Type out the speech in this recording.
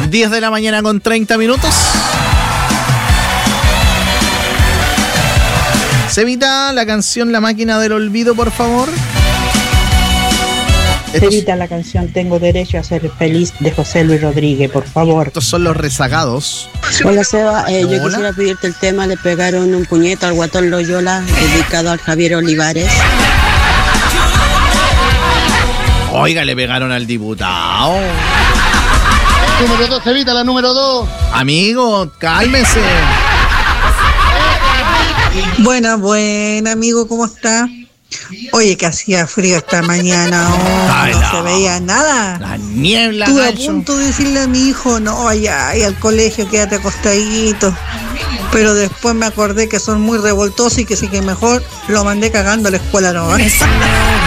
10 de la mañana con 30 minutos. Se evita la canción La Máquina del Olvido, por favor. Se evita la canción Tengo Derecho a Ser Feliz de José Luis Rodríguez, por favor. Estos son los rezagados. Hola Seba, yo quisiera pedirte el tema Le pegaron un puñeto al guatón Loyola, dedicado al Javier Olivares. Oiga, le pegaron al diputado. Número 2, evita la número 2. Amigo, cálmese. Buena, amigo, ¿cómo está? Oye, que hacía frío esta mañana, no se veía nada. La niebla. Estuve a punto de decirle a mi hijo, no, vaya al colegio, quédate acostadito. Pero después me acordé que son muy revoltosos y que sí que mejor lo mandé cagando a la escuela, ¿no?